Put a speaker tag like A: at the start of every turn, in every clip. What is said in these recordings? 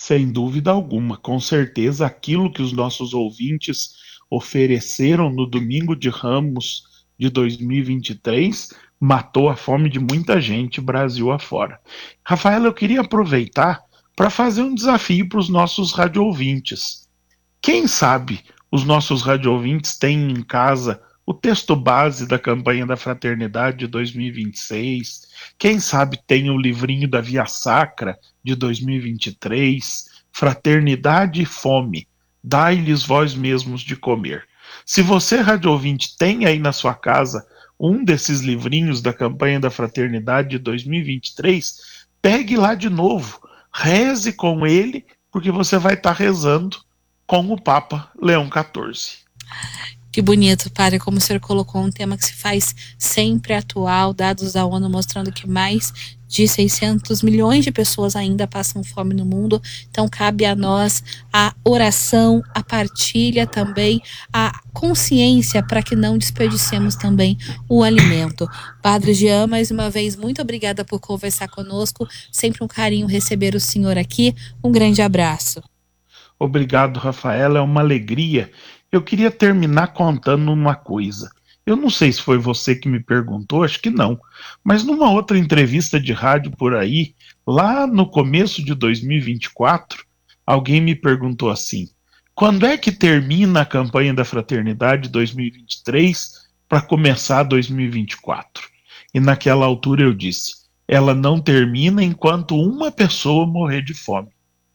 A: Sem dúvida alguma, com certeza aquilo que os nossos ouvintes ofereceram no Domingo de Ramos de 2023 matou a fome de muita gente Brasil afora. Rafaela, eu queria aproveitar para fazer um desafio para os nossos radio-ouvintes. Quem sabe os nossos radio-ouvintes têm em casa o texto base da campanha da Fraternidade de 2026, quem sabe tem o livrinho da Via Sacra de 2023, Fraternidade e Fome, dai-lhes vós mesmos de comer. Se você, rádio ouvinte, tem aí na sua casa um desses livrinhos da campanha da Fraternidade de 2023, pegue lá de novo, reze com ele, porque você vai estar rezando com o Papa Leão XIV.
B: Que bonito, padre, como o senhor colocou um tema que se faz sempre atual, dados da ONU mostrando que mais de 600 milhões de pessoas ainda passam fome no mundo. Então cabe a nós a oração, a partilha também, a consciência para que não desperdicemos também o alimento. Padre Jean, mais uma vez, muito obrigada por conversar conosco, sempre um carinho receber o senhor aqui, um grande abraço.
A: Obrigado, Rafaela, é uma alegria. Eu queria terminar contando uma coisa. Eu não sei se foi você que me perguntou, acho que não. Mas numa outra entrevista de rádio por aí, lá no começo de 2024, alguém me perguntou assim: quando é que termina a campanha da Fraternidade 2023 para começar 2024? E naquela altura eu disse: ela não termina enquanto uma pessoa morrer de fome.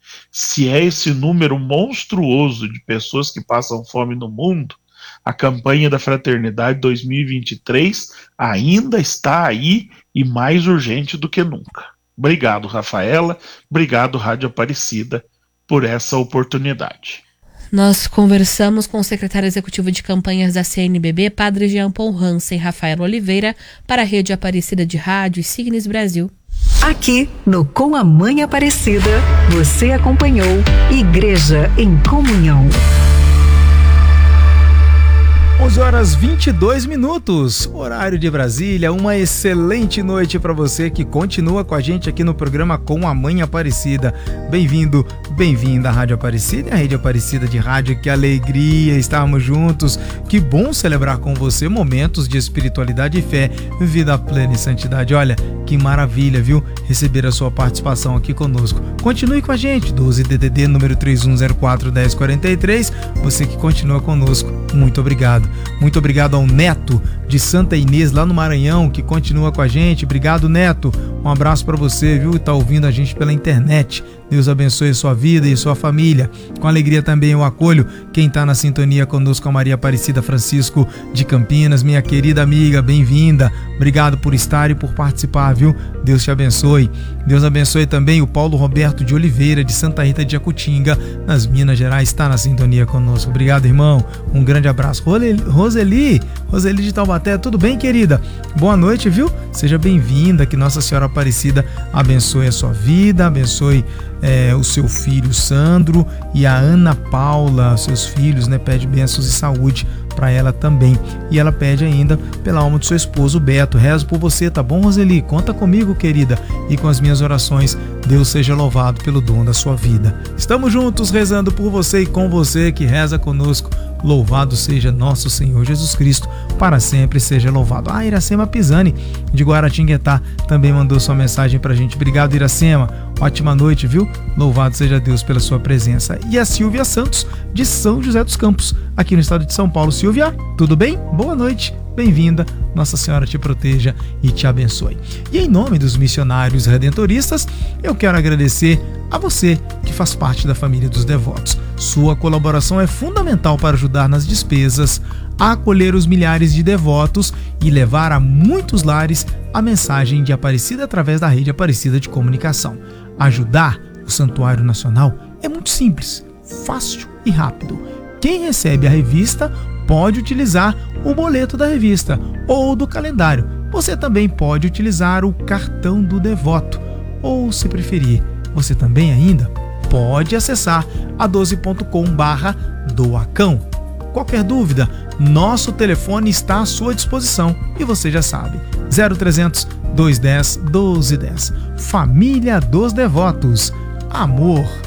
A: Se é esse número monstruoso de pessoas que passam fome no mundo, a campanha da Fraternidade 2023 ainda está aí e mais urgente do que nunca. Obrigado, Rafaela. Obrigado, Rádio Aparecida, por essa oportunidade.
B: Nós conversamos com o secretário executivo de campanhas da CNBB, Padre Jean Paul Hansen Rafael Oliveira, para a Rede Aparecida de Rádio e Signes Brasil.
C: Aqui no Com a Mãe Aparecida, você acompanhou Igreja em Comunhão.
D: 11h22, horário de Brasília. Uma excelente noite para você que continua com a gente aqui no programa Com a Mãe Aparecida. Bem-vindo, bem-vinda à Rádio Aparecida e à Rede Aparecida de Rádio. Que alegria estarmos juntos. Que bom celebrar com você momentos de espiritualidade e fé, vida plena e santidade. Olha, que maravilha, viu? Receber a sua participação aqui conosco. Continue com a gente, 12DDD número 31041043. Você que continua conosco, muito obrigado. Muito obrigado ao Neto de Santa Inês, lá no Maranhão, que continua com a gente. Obrigado, Neto. Um abraço para você, viu? Tá ouvindo a gente pela internet. Deus abençoe sua vida e sua família. Com alegria também eu acolho quem está na sintonia conosco, a Maria Aparecida Francisco de Campinas, minha querida amiga, bem-vinda. Obrigado por estar e por participar, viu? Deus te abençoe. Deus abençoe também o Paulo Roberto de Oliveira, de Santa Rita de Jacutinga, nas Minas Gerais, está na sintonia conosco. Obrigado, irmão. Um grande abraço. Roseli de Taubaté, tudo bem, querida? Boa noite, viu? Seja bem-vinda, que Nossa Senhora Aparecida abençoe a sua vida, abençoe o seu filho Sandro e a Ana Paula, seus filhos, né? Pede bênçãos e saúde para ela também. E ela pede ainda pela alma do seu esposo Beto. Rezo por você, tá bom, Roseli? Conta comigo, querida, e com as minhas orações. Deus seja louvado pelo dom da sua vida. Estamos juntos rezando por você e com você que reza conosco. Louvado seja nosso Senhor Jesus Cristo, para sempre seja louvado. Iracema Pisani, de Guaratinguetá, também mandou sua mensagem pra gente. Obrigado, Iracema. Ótima noite, viu? Louvado seja Deus pela sua presença. E a Silvia Santos, de São José dos Campos, aqui no estado de São Paulo. Silvia, tudo bem? Boa noite. Bem-vinda, Nossa Senhora te proteja e te abençoe. E em nome dos missionários redentoristas, eu quero agradecer a você que faz parte da família dos devotos. Sua colaboração é fundamental para ajudar nas despesas, a acolher os milhares de devotos e levar a muitos lares a mensagem de Aparecida através da Rede Aparecida de Comunicação. Ajudar o Santuário Nacional é muito simples, fácil e rápido. Quem recebe a revista pode utilizar o boleto da revista ou do calendário. Você também pode utilizar o cartão do devoto. Ou, se preferir, você também ainda pode acessar a 12.com/doacão. Qualquer dúvida, nosso telefone está à sua disposição e você já sabe, 0300 210 1210. Família dos Devotos. Amor